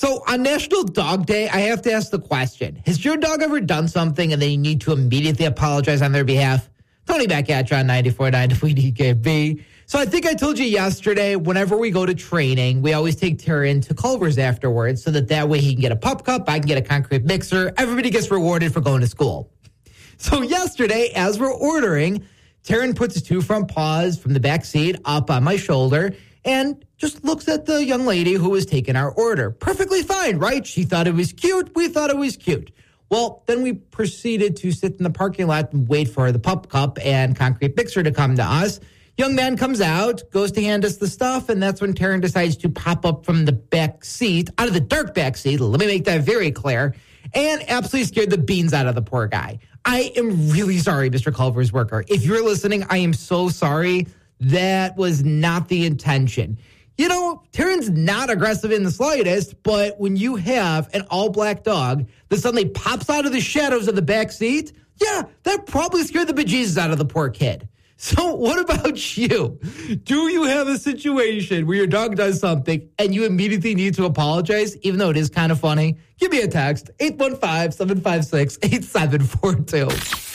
So on National Dog Day, I have to ask the question, has your dog ever done something and they need to immediately apologize on their behalf? Tony back at you on 94.9 WDKB. So I think I told you yesterday, whenever we go to training, we always take Taryn to Culver's afterwards so that way he can get a pup cup, I can get a concrete mixer. Everybody gets rewarded for going to school. So yesterday, as we're ordering, Taryn puts his two front paws from the back seat up on my shoulder and just looks at the young lady who was taking our order. Perfectly fine, right? She thought it was cute. We thought it was cute. Well, then we proceeded to sit in the parking lot and wait for the pup cup and concrete mixer to come to us. Young man comes out, goes to hand us the stuff, and that's when Taryn decides to pop up from the back seat, out of the dark back seat, let me make that very clear, and absolutely scared the beans out of the poor guy. I am really sorry, Mr. Culver's worker. If you're listening, I am so sorry. That was not the intention. You know, Taryn's not aggressive in the slightest, but when you have an all-black dog that suddenly pops out of the shadows of the back seat, yeah, that probably scared the bejesus out of the poor kid. So what about you? Do you have a situation where your dog does something and you immediately need to apologize, even though it is kind of funny? Give me a text, 815-756-8742.